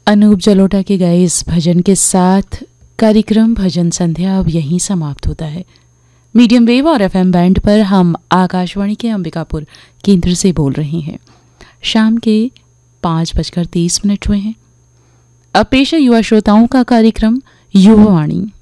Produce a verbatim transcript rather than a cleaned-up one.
अनूप जलोटा के गाए इस भजन के साथ कार्यक्रम भजन संध्या अब यहीं समाप्त होता है। मीडियम वेव और एफएम बैंड पर हम आकाशवाणी के अंबिकापुर केंद्र से बोल रहे हैं। शाम के पाँच बजकर तीस मिनट हुए हैं। अब पेश है युवा श्रोताओं का कार्यक्रम युवावाणी।